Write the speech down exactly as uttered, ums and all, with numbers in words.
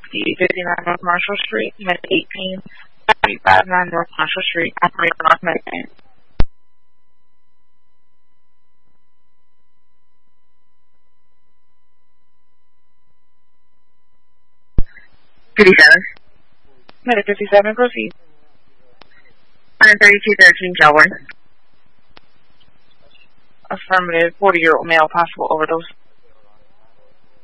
fifty-nine North Marshall Street, Med eighteen, three fifty-nine North Marshall Street, operator North Medicine. fifty-seven. Med fifty-seven, proceed. one thirty-two thirteen Shelburne. Affirmative, forty-year-old male, possible overdose.